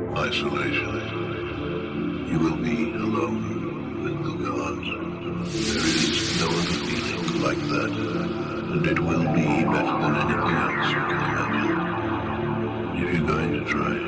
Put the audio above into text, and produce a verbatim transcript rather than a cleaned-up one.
Isolation. You will be alone with the gods. There is no other feeling like that, and it will be better than anything else you can imagine. If you're going to try it.